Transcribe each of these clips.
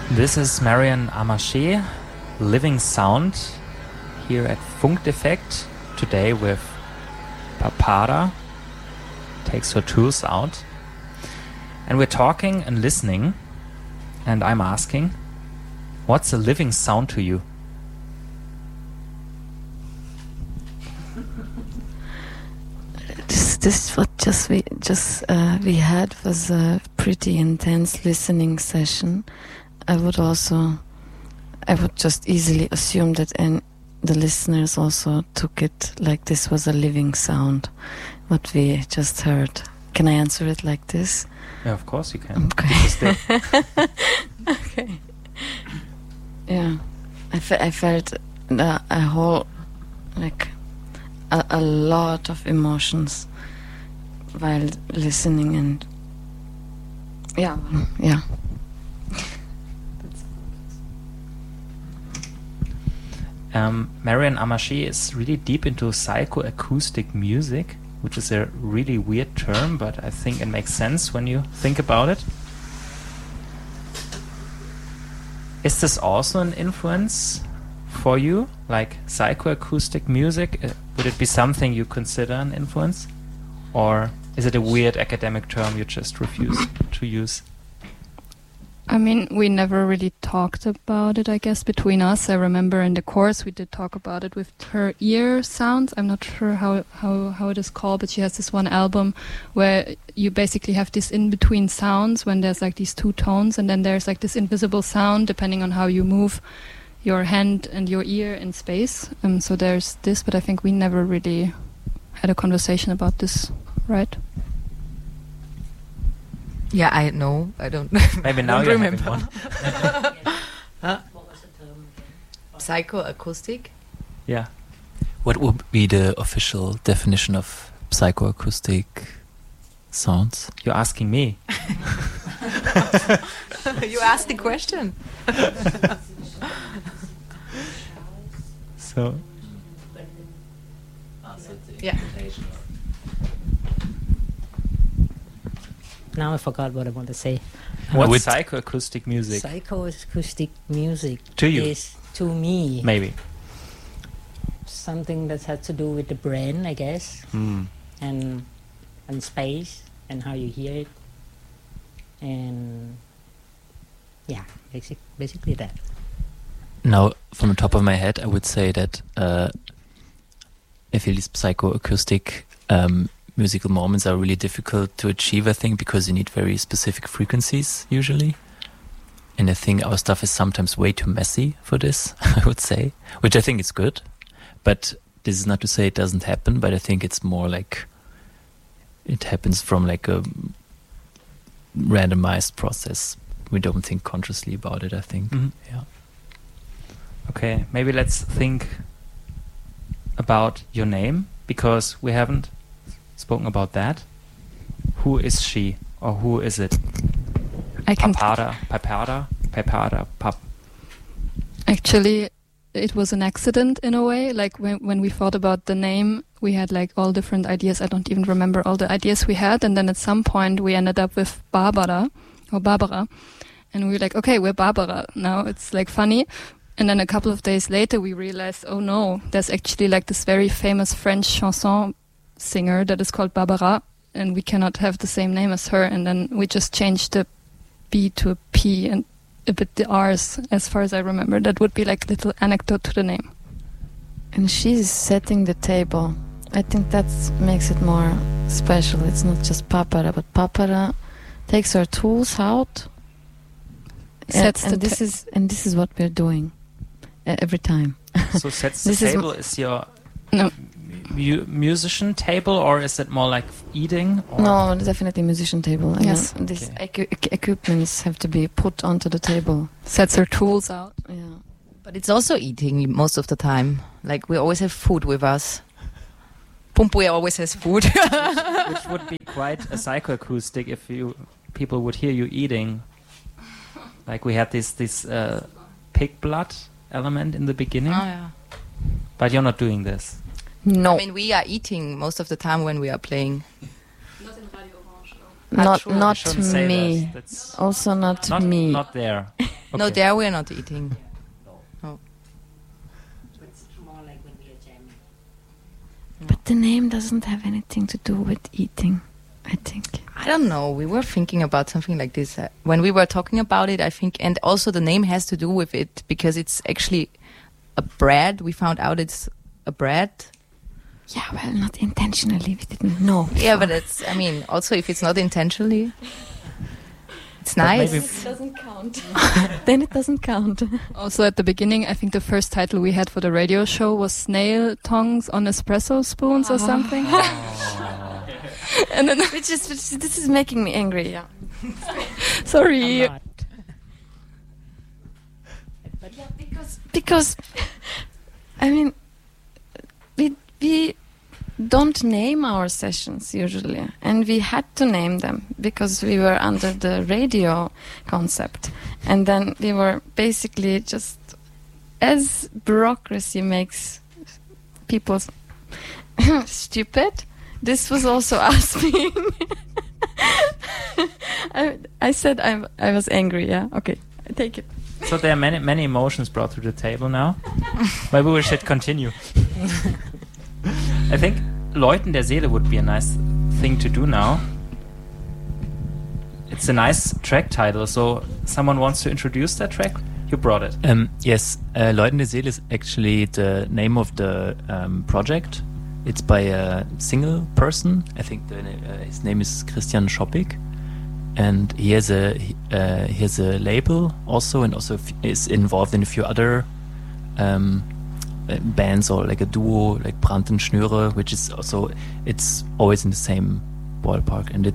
This is Marion Amarché, Living Sound, here at Funkdefekt, today with Papada, takes her tools out. And we're talking and listening, and I'm asking, what's a living sound to you? This what we had was a pretty intense listening session. I would just easily assume that the listeners also took it like this was a living sound, what we just heard. Can I answer it like this? Yeah, of course you can. Okay. Okay. Yeah, I felt a whole, like, a lot of emotions while listening, and yeah. Marion Amarché is really deep into psychoacoustic music, which is a really weird term, but I think it makes sense when you think about it. Is this also an influence for you, like psychoacoustic music? Would it be something you consider an influence? Or is it a weird academic term you just refuse to use? I mean, we never really talked about it, I guess, between us. I remember in the course we did talk about it with her ear sounds. I'm not sure how it is called, but she has this one album where you basically have these in-between sounds when there's like these two tones, and then there's like this invisible sound depending on how you move your hand and your ear in space. So there's this, but I think we never really had a conversation about this, right? Yeah, I know. I don't. Maybe now you remember one. Huh? What was the term again? Psychoacoustic. Yeah. What would be the official definition of psychoacoustic sounds? You're asking me. You asked the question. So. Yeah. Now I forgot what I want to say. What's psychoacoustic music? Psychoacoustic music to you? Is, to me, maybe something that has to do with the brain, I guess, and space and how you hear it, and yeah, basically that. Now, from the top of my head, I would say that I feel these psychoacoustic musical moments are really difficult to achieve, I think, because you need very specific frequencies usually. And I think our stuff is sometimes way too messy for this, I would say, which I think is good. But this is not to say it doesn't happen, but I think it's more like it happens from like a randomized process. We don't think consciously about it, I think. Mm-hmm. Yeah. Okay, maybe let's think about your name, because we haven't spoken about that. Who is she, or who is it? Papada. Actually, it was an accident in a way. Like when we thought about the name, we had like all different ideas. I don't even remember all the ideas we had. And then at some point we ended up with Barbara, and we were like, okay, we're Barbara now. It's like funny. And then a couple of days later we realized, oh no, there's actually like this very famous French chanson singer that is called Barbara, and we cannot have the same name as her. And then we just changed the B to a P and a bit the R's, as far as I remember. That would be like a little anecdote to the name. And she's setting the table. I think that makes it more special. It's not just Papara, but Papara takes her tools out. This is what we're doing every time. So sets the table is your musician table, or is it more like eating? Or? No, definitely musician table. Yes. And these equipments have to be put onto the table. Sets her tools out. Yeah. But it's also eating most of the time. Like we always have food with us. Pumpue always has food. which would be quite a psychoacoustic if people would hear you eating. Like we had this pig blood element in the beginning. Oh yeah. But you're not doing this. No. I mean, we are eating most of the time when we are playing. Not in Radio Orange, Not say me. That's also not me. Not there. No, Okay. there we are not eating. It's more like when we are jamming. But the name doesn't have anything to do with eating, I think. I don't know. We were thinking about something like this when we were talking about it, I think. And also the name has to do with it because it's actually a bread. We found out it's a bread. Yeah, well, not intentionally. We didn't know. Yeah, but it's, I mean, also if it's not intentionally, it's But nice. maybe- It doesn't count. Then it doesn't count. Also, at the beginning, I think the first title we had for the radio show was Snail Tongues on Espresso Spoons or something. And then, This is making me angry, yeah. sorry. I'm not. But yeah, Because, I mean, we don't name our sessions usually, and we had to name them because we were under the radio concept, and then we were basically just, as bureaucracy makes people stupid, this was also us being. I said I was angry. Yeah, okay, I take it. So there are many emotions brought to the table now. Maybe we should continue. I think Läuten der Seele would be a nice thing to do now. It's a nice track title, so someone wants to introduce that track? You brought it. Yes, Läuten der Seele is actually the name of the project. It's by a single person. I think his name is Christian Schoppig. And he has a label also, and also is involved in a few other bands, or like a duo like Brandt and Schnüre, which is also, it's always in the same ballpark, and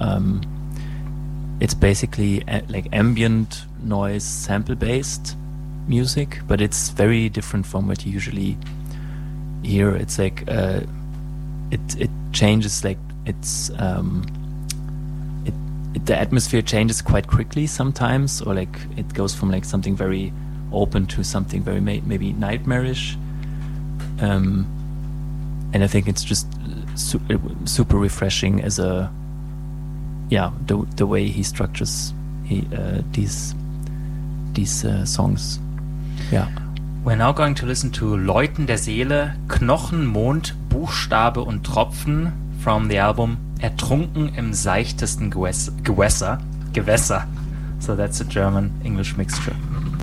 it's basically like ambient noise sample based music, but it's very different from what you usually hear. It's like it changes, like it's the atmosphere changes quite quickly sometimes, or like it goes from like something very open to something very maybe nightmarish, and I think it's just super refreshing as the way he structures these songs. Yeah. We're now going to listen to Läuten der Seele, Knochen, Mond, Buchstabe und Tropfen from the album Ertrunken im seichtesten Gewässer. So that's a German-English mixture.